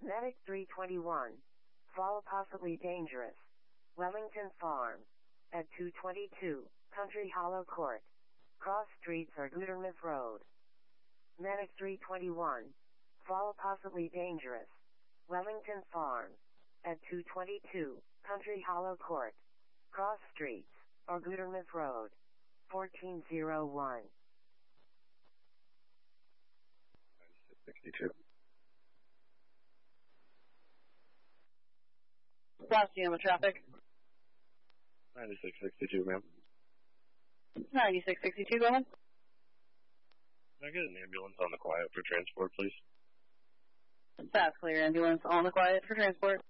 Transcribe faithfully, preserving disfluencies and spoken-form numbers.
Medic three twenty-one. Fall possibly dangerous. Wellington Farm. At two twenty-two, Country Hollow Court. Cross streets or Gutermouth Road. Medic three twenty-one. Fall possibly dangerous. Wellington Farm. At two twenty-two, Country Hollow Court. Cross streets or Gutermouth Road. fourteen oh one. ninety-six sixty-two. Last G M of traffic. ninety-six sixty-two, ma'am. ninety-six sixty-two, go ahead. Can I get an ambulance on the quiet for transport, please? Fast clear ambulance on the quiet for transport.